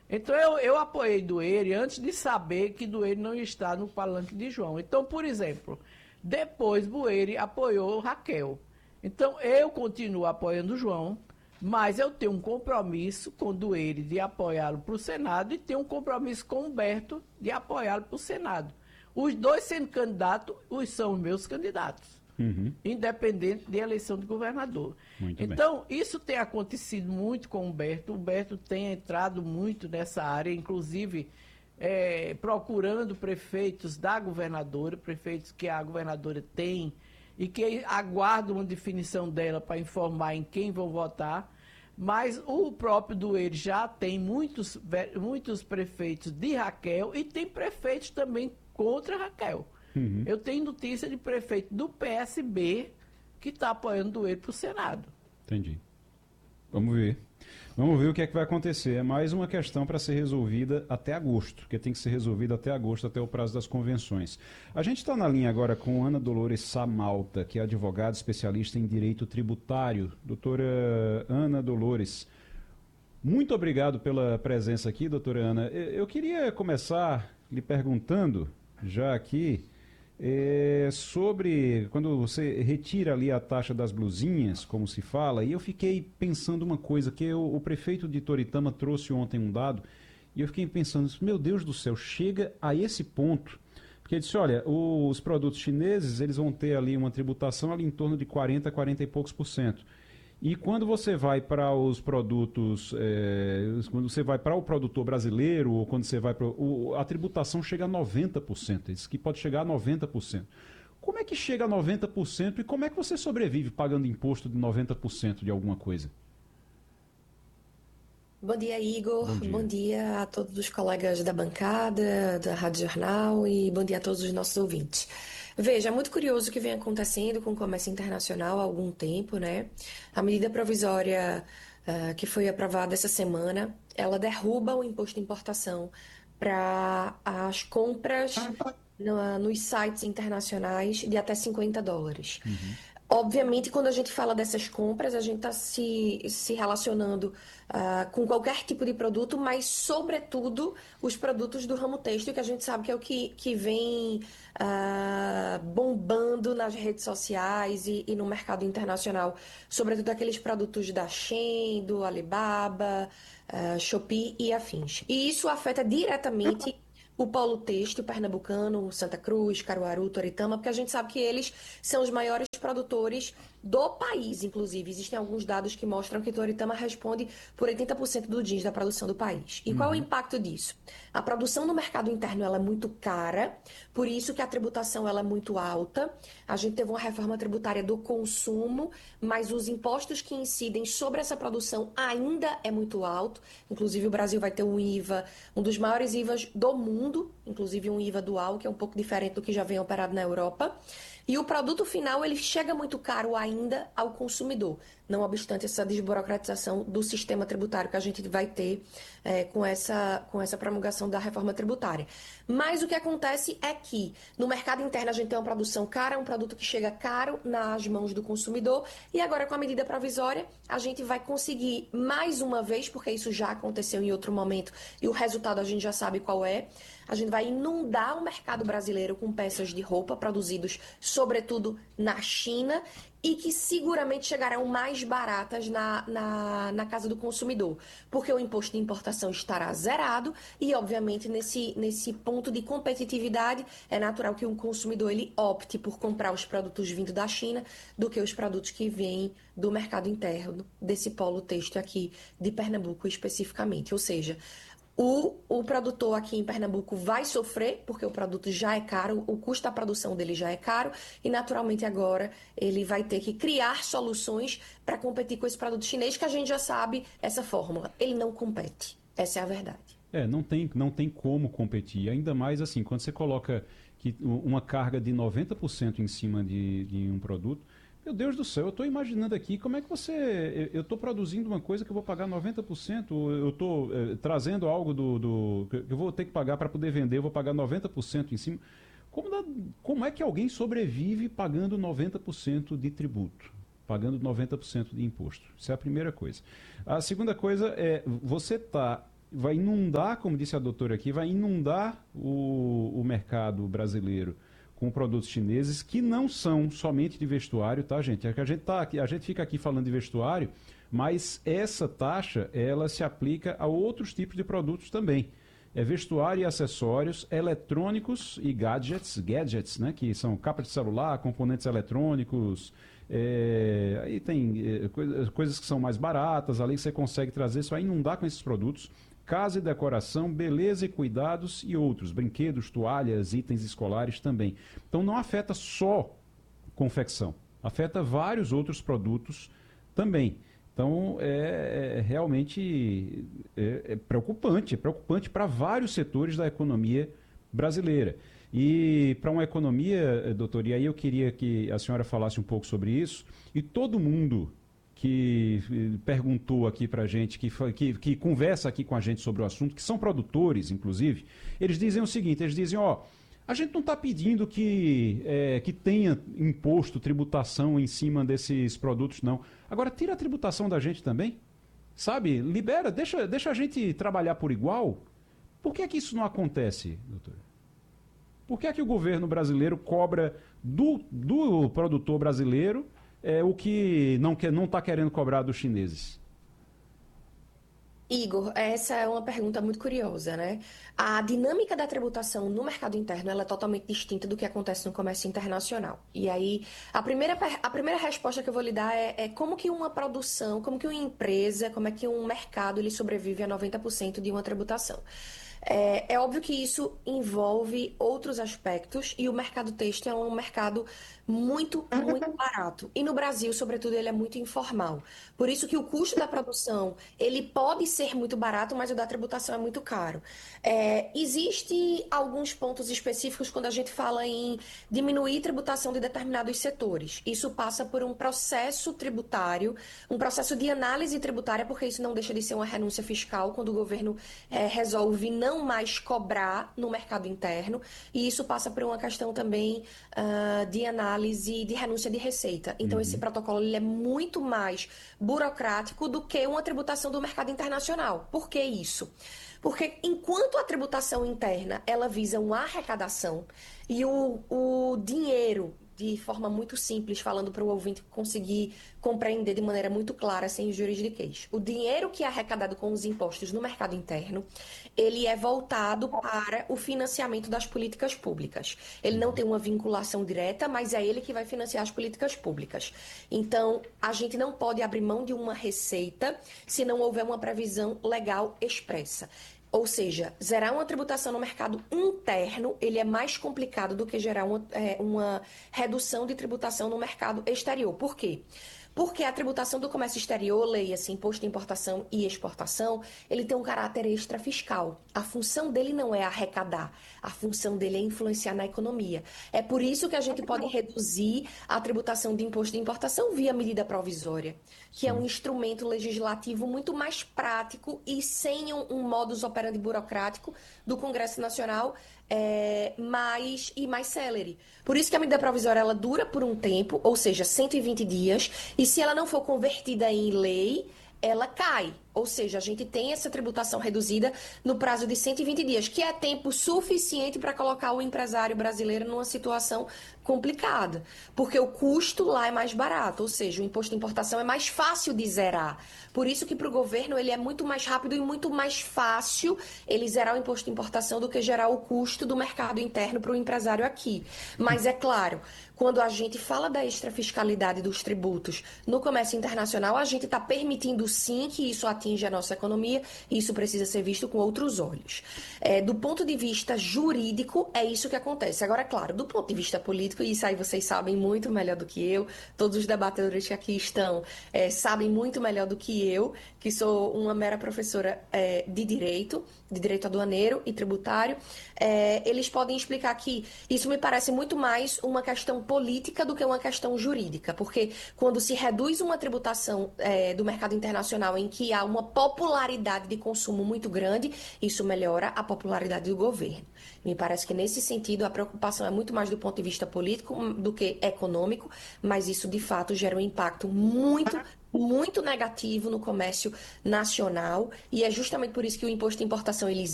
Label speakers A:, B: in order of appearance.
A: Então eu apoiei Dueire antes de saber que Dueire não está no palanque de João. Então, por exemplo, depois Bueire apoiou Raquel. Então eu continuo apoiando João, mas eu tenho um compromisso com Dueire de apoiá-lo para o Senado e tenho um compromisso com Humberto de apoiá-lo para o Senado. Os dois sendo candidatos, os são os meus candidatos. Independente de eleição de governador.
B: Muito
A: então, isso tem acontecido muito com o Humberto. O Humberto tem entrado muito nessa área, inclusive procurando prefeitos da governadora, prefeitos que a governadora tem e que aguardam uma definição dela para informar em quem vão votar. Mas o próprio Dueire já tem muitos prefeitos de Raquel e tem prefeitos também contra Raquel. Eu tenho notícia de prefeito do PSB que está apoiando Dueire para o Senado.
B: Entendi. Vamos ver. Vamos ver o que é que vai acontecer. É mais uma questão para ser resolvida até agosto, porque tem que ser resolvida até agosto, até o prazo das convenções. A gente está na linha agora com Ana Dolores Samalta, que é advogada especialista em direito tributário. Doutora Ana Dolores, muito obrigado pela presença aqui, doutora Ana. Eu queria começar lhe perguntando, já aqui, sobre quando você retira ali a taxa das blusinhas, como se fala, e eu fiquei pensando uma coisa, que o prefeito de Toritama trouxe ontem um dado, e eu fiquei pensando, meu Deus do céu, chega a esse ponto, porque ele disse, olha, os produtos chineses, eles vão ter ali uma tributação ali em torno de 40 e poucos por cento. E quando você vai para os produtos, quando você vai para o produtor brasileiro, ou quando você vai para a tributação chega a 90%, isso que pode chegar a 90%. Como é que chega a 90% e como é que você sobrevive pagando imposto de 90% de alguma coisa?
C: Bom dia, Igor.
B: Bom dia.
C: Bom dia a todos os colegas da bancada, da Rádio Jornal e bom dia a todos os nossos ouvintes. Veja, é muito curioso o que vem acontecendo com o comércio internacional há algum tempo, né? A medida provisória que foi aprovada essa semana, ela derruba o imposto de importação para as compras nos sites internacionais de até $50. Obviamente, quando a gente fala dessas compras, a gente está se relacionando com qualquer tipo de produto, mas, sobretudo, os produtos do ramo têxtil, que a gente sabe que é o que vem bombando nas redes sociais e no mercado internacional. Sobretudo aqueles produtos da Shein, do Alibaba, Shopee e afins. E isso afeta diretamente o polo têxtil pernambucano, Santa Cruz, Caruaru, Toritama, porque a gente sabe que eles são os maiores produtores do país, inclusive. Existem alguns dados que mostram que Toritama responde por 80% do jeans da produção do país. E qual é o impacto disso? A produção no mercado interno ela é muito cara, por isso que a tributação ela é muito alta. A gente teve uma reforma tributária do consumo, mas os impostos que incidem sobre essa produção ainda é muito alto. Inclusive o Brasil vai ter um IVA, um dos maiores IVAs do mundo, inclusive um IVA dual, que é um pouco diferente do que já vem operado na Europa. E o produto final ele chega muito caro ainda ao consumidor, não obstante essa desburocratização do sistema tributário que a gente vai ter com essa promulgação da reforma tributária. Mas o que acontece é que no mercado interno a gente tem uma produção cara, um produto que chega caro nas mãos do consumidor, e agora com a medida provisória a gente vai conseguir mais uma vez, porque isso já aconteceu em outro momento e o resultado a gente já sabe qual é, a gente vai inundar o mercado brasileiro com peças de roupa produzidos sobretudo na China e que seguramente chegarão mais baratas na casa do consumidor, porque o imposto de importação estará zerado e, obviamente, nesse ponto de competitividade, é natural que um consumidor ele opte por comprar os produtos vindo da China do que os produtos que vêm do mercado interno, desse polo têxtil aqui de Pernambuco especificamente. Ou seja, o produtor aqui em Pernambuco vai sofrer, porque o produto já é caro, o custo da produção dele já é caro, e naturalmente agora ele vai ter que criar soluções para competir com esse produto chinês, que a gente já sabe essa fórmula. Ele não compete. Essa é a verdade.
B: Não tem como competir. Ainda mais assim, quando você coloca uma carga de 90% em cima de um produto. Meu Deus do céu, eu estou imaginando aqui como é que eu estou produzindo uma coisa que eu vou pagar 90%, eu estou trazendo algo que eu vou ter que pagar para poder vender, eu vou pagar 90% em cima. Como é que alguém sobrevive pagando 90% de tributo? Pagando 90% de imposto? Isso é a primeira coisa. A segunda coisa é, você está vai inundar, como disse a doutora aqui, vai inundar o mercado brasileiro com produtos chineses que não são somente de vestuário, tá, gente? É que a gente fica aqui falando de vestuário, mas essa taxa, ela se aplica a outros tipos de produtos também. É vestuário e acessórios, eletrônicos e gadgets, né, que são capa de celular, componentes eletrônicos, aí tem coisas que são mais baratas, ali você consegue trazer, você vai inundar com esses produtos. Casa e decoração, beleza e cuidados e outros, brinquedos, toalhas, itens escolares também. Então não afeta só confecção, afeta vários outros produtos também. Então realmente é preocupante para vários setores da economia brasileira. E para uma economia, doutor, e aí eu queria que a senhora falasse um pouco sobre isso, e todo mundo que perguntou aqui para a gente, que conversa aqui com a gente sobre o assunto, que são produtores, inclusive, eles dizem o seguinte, eles dizem, ó, a gente não está pedindo que tenha imposto, tributação em cima desses produtos, não. Agora, tira a tributação da gente também, sabe? Libera, deixa a gente trabalhar por igual. Por que é que isso não acontece, doutor? Por que é que o governo brasileiro cobra do produtor brasileiro o que não está querendo cobrar dos chineses?
C: Igor, essa é uma pergunta muito curiosa, né? A dinâmica da tributação no mercado interno ela é totalmente distinta do que acontece no comércio internacional. E aí, a primeira resposta que eu vou lhe dar é como que uma produção, como que uma empresa, como é que um mercado ele sobrevive a 90% de uma tributação. É óbvio que isso envolve outros aspectos e o mercado têxtil é um mercado muito barato. E no Brasil, sobretudo, ele é muito informal. Por isso que o custo da produção, ele pode ser muito barato, mas o da tributação é muito caro. Existe alguns pontos específicos quando a gente fala em diminuir tributação de determinados setores. Isso passa por um processo tributário, um processo de análise tributária, porque isso não deixa de ser uma renúncia fiscal quando o governo resolve não mais cobrar no mercado interno. E isso passa por uma questão também de análise de renúncia de receita. Então, esse protocolo ele é muito mais burocrático do que uma tributação do mercado internacional. Por que isso? Porque enquanto a tributação interna ela visa uma arrecadação e o dinheiro, de forma muito simples, falando para o ouvinte conseguir compreender de maneira muito clara, sem juridiquês. O dinheiro que é arrecadado com os impostos no mercado interno, ele é voltado para o financiamento das políticas públicas. Ele não tem uma vinculação direta, mas é ele que vai financiar as políticas públicas. Então, a gente não pode abrir mão de uma receita se não houver uma previsão legal expressa. Ou seja, zerar uma tributação no mercado interno, ele é mais complicado do que gerar uma redução de tributação no mercado exterior. Por quê? Porque a tributação do comércio exterior, leia-se imposto de importação e exportação, ele tem um caráter extrafiscal. A função dele não é arrecadar, a função dele é influenciar na economia. É por isso que a gente pode reduzir a tributação de imposto de importação via medida provisória, que é um instrumento legislativo muito mais prático e sem um modus operandi burocrático do Congresso Nacional, mais célere. Por isso que a medida provisória ela dura por um tempo, ou seja, 120 dias, e se ela não for convertida em lei, ela cai. Ou seja, a gente tem essa tributação reduzida no prazo de 120 dias, que é tempo suficiente para colocar o empresário brasileiro numa situação complicada, porque o custo lá é mais barato, ou seja, o imposto de importação é mais fácil de zerar. Por isso que para o governo ele é muito mais rápido e muito mais fácil ele zerar o imposto de importação do que gerar o custo do mercado interno para o empresário aqui. Mas é claro, quando a gente fala da extrafiscalidade dos tributos no comércio internacional, a gente está permitindo sim que isso atinja a nossa economia e isso precisa ser visto com outros olhos. Do ponto de vista jurídico, é isso que acontece. Agora, claro, do ponto de vista político, e isso aí vocês sabem muito melhor do que eu, todos os debatedores que aqui estão sabem muito melhor do que eu, que sou uma mera professora de direito aduaneiro e tributário, eles podem explicar que isso me parece muito mais uma questão política do que uma questão jurídica, porque quando se reduz uma tributação do mercado internacional em que há uma popularidade de consumo muito grande, isso melhora a popularidade do governo. Me parece que nesse sentido a preocupação é muito mais do ponto de vista político do que econômico, mas isso de fato gera um impacto muito muito negativo no comércio nacional, e é justamente por isso que o imposto de importação ele